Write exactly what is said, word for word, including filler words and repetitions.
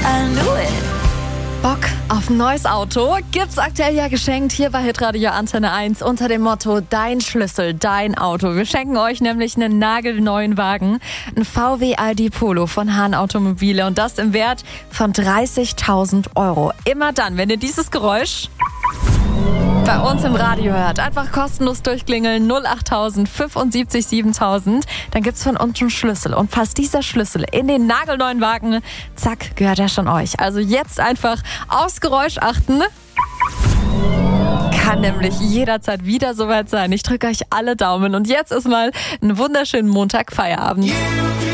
I knew it. Bock auf ein neues Auto? Gibt's aktuell ja geschenkt hier bei Hitradio Antenne eins unter dem Motto Dein Schlüssel, dein Auto. Wir schenken euch nämlich einen nagelneuen Wagen, ein V W I D Polo von Hahn Automobile und das im Wert von dreißigtausend Euro. Immer dann, wenn ihr dieses Geräusch bei uns im Radio hört, einfach kostenlos durchklingeln null acht fünfundsiebzig siebentausend. Dann gibt's von uns einen Schlüssel und passt dieser Schlüssel in den nagelneuen Wagen, zack, gehört er schon euch. Also jetzt einfach aufs Geräusch achten. Kann nämlich jederzeit wieder soweit sein. Ich drücke euch alle Daumen und jetzt ist mal einen wunderschönen Montag Feierabend.